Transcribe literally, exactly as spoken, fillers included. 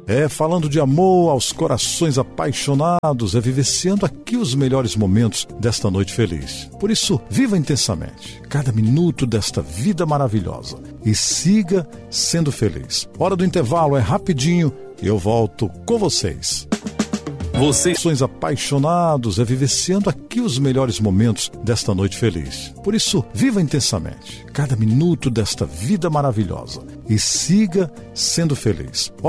É falando de amor aos corações apaixonados, é vivenciando aqui os melhores momentos desta noite feliz. Por isso, viva intensamente cada minuto desta vida maravilhosa e siga sendo feliz. Hora do intervalo é rapidinho e eu volto com vocês. Vocês são apaixonados, é vivenciando aqui os melhores momentos desta noite feliz. Por isso, viva intensamente cada minuto desta vida maravilhosa e siga sendo feliz.